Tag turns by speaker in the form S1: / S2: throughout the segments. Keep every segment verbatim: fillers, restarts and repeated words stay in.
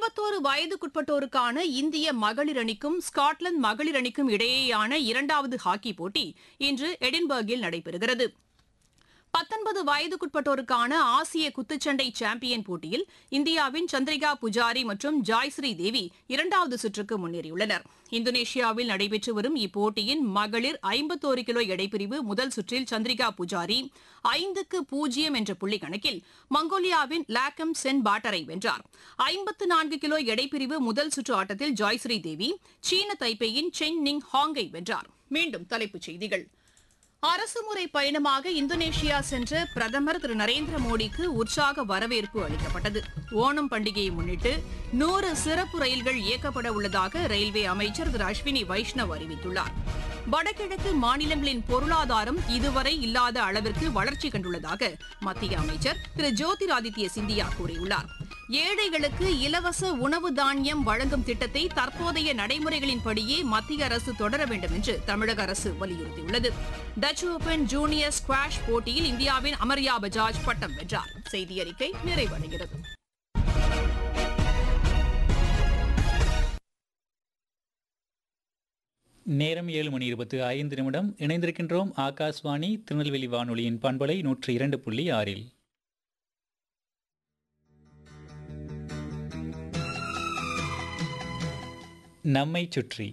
S1: இருபத்தோரு வயதுக்குட்பட்டோருக்கான இந்திய மகளிர் அணிக்கும் ஸ்காட்லாந்து மகளிர் அணிக்கும் இடையேயான இரண்டாவது ஹாக்கி போட்டி இன்று எடின்பர்கில் நடைபெறுகிறது. பத்தொன்பது வயதுக்குட்பட்டோருக்கான ஆசிய குத்துச்சண்டை சாம்பியன் போட்டியில் இந்தியாவின் சந்திரிகா புஜாரி மற்றும் ஜாய்ஸ்ரீ தேவி இரண்டாவது சுற்றுக்கு முன்னேறியுள்ளனர். இந்தோனேஷியாவில் நடைபெற்று வரும் இப்போட்டியின் மகளிர் ஐம்பத்தோரு கிலோ எடைப்பிரிவு முதல் சுற்றில் சந்திரிகா புஜாரி ஐந்துக்கு பூஜ்ஜியம் என்ற புள்ளி கணக்கில் மங்கோலியாவின் லாக்கம் சென் பாட்டரை வென்றார். ஐம்பத்து நான்கு கிலோ எடைப்பிரிவு முதல் சுற்று ஆட்டத்தில் ஜாய்ஸ்ரீ தேவி சீன தைப்பேயின் சென் நிங் ஹாங்கை வென்றார். மீண்டும் தலைப்புச் செய்திகள். அரசுமுறை பயணமாக இந்தோனேஷியா சென்ற பிரதமர் திரு நரேந்திர மோடிக்கு உற்சாக வரவேற்பு அளிக்கப்பட்டது. ஓணம் பண்டிகையை முன்னிட்டு நூறு சிறப்பு ரயில்கள் இயக்கப்பட உள்ளதாக ரயில்வே அமைச்சர் திரு அஸ்வினி வைஷ்ணவ் அறிவித்துள்ளார். வடகிழக்கு மாநிலங்களின் பொருளாதாரம் இதுவரை இல்லாத அளவிற்கு வளர்ச்சி கண்டுள்ளதாக மத்திய அமைச்சர் திரு ஜோதிராதித்ய சிந்தியா கூறியுள்ளார். ஏழைகளுக்கு இலவச உணவு தானியம் வழங்கும் திட்டத்தை தற்போதைய நடைமுறைகளின்படியே மத்திய அரசு தொடர வேண்டும் என்று தமிழக அரசு வலியுறுத்தியுள்ளது. டச் ஓபன் ஜூனியர் ஸ்குவாஷ் போட்டியில் இந்தியாவின் அமர்யா பஜாஜ் பட்டம் வென்றார். செய்தி அறிக்கை நிறைவடைகிறது.
S2: நேரம் ஏழு மணி இருபத்தி ஐந்து நிமிடம். இணைந்திருக்கின்றோம் ஆகாஷ்வாணி திருநெல்வேலி வானொலியின் பண்பலை நூற்றி இரண்டு புள்ளி ஆறில். நம்மை சுற்றி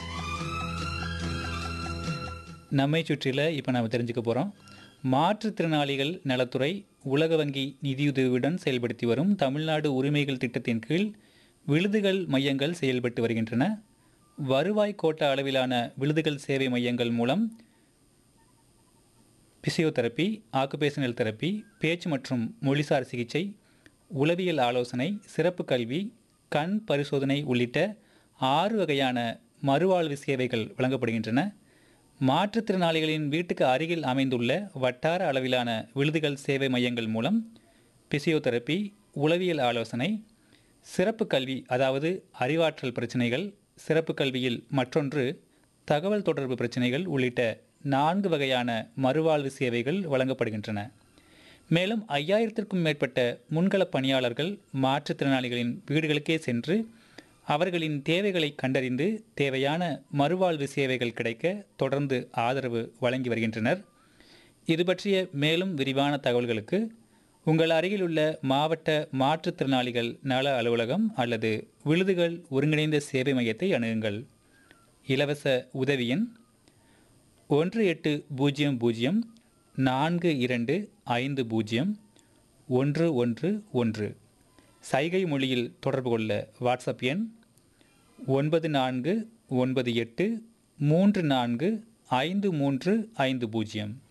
S2: நம்மை சுற்றில இப்போ நாம் தெரிஞ்சுக்க போகிறோம். மாற்றுத்திறனாளிகள் நலத்துறை உலக வங்கி நிதியுதவியுடன் செயல்படுத்தி வரும் தமிழ்நாடு உரிமைகள் திட்டத்தின் கீழ் விழுதுகள் மையங்கள் செயல்பட்டு வருகின்றன. வருவாய் கோட்ட அளவிலான விழுதுகள் சேவை மையங்கள் மூலம் பிசியோதெரப்பி, ஆக்குபேஷனல் தெரப்பி, பேச்சு மற்றும் மொழிசார் சிகிச்சை, உளவியல் ஆலோசனை, சிறப்பு கல்வி, கண் பரிசோதனை உள்ளிட்ட ஆறு வகையான மறுவாழ்வு சேவைகள் வழங்கப்படுகின்றன. மாற்றுத்திறனாளிகளின் வீட்டுக்கு அருகில் அமைந்துள்ள வட்டார அளவிலான விழுதுகள் சேவை மையங்கள் மூலம் பிசியோதெரப்பி, உளவியல் ஆலோசனை, சிறப்பு கல்வி அதாவது அறிவாற்றல் பிரச்சனைகள், சிறப்பு கல்வியில் மற்றொன்று தகவல் தொடர்பு பிரச்சனைகள் உள்ளிட்ட நான்கு வகையான மறுவாழ்வு சேவைகள் வழங்கப்படுகின்றன. மேலும் ஐயாயிரத்திற்கும் மேற்பட்ட முன்களப் பணியாளர்கள் மாற்றுத்திறனாளிகளின் வீடுகளுக்கே சென்று அவர்களின் தேவைகளை கண்டறிந்து தேவையான மறுவாழ்வு சேவைகள் கிடைக்க தொடர்ந்து ஆதரவு வழங்கி வருகின்றனர். இது பற்றிய மேலும் விரிவான தகவல்களுக்கு உங்கள் அருகில் உள்ள மாவட்ட மாற்றுத்திறனாளிகள் நல அலுவலகம் அல்லது விழுதுகள் ஒருங்கிணைந்த சேவை மையத்தை அணுகுங்கள். இலவச உதவி எண் ஒன்று எட்டு பூஜ்ஜியம் பூஜ்ஜியம் நான்கு இரண்டு ஐந்து பூஜ்ஜியம் ஒன்று ஒன்று ஒன்று. சைகை மொழியில் தொடர்பு கொள்ள வாட்ஸ்அப் எண் ஒன்பது நான்கு ஒன்பது எட்டு மூன்று நான்கு ஐந்து மூன்று ஐந்து பூஜ்ஜியம்.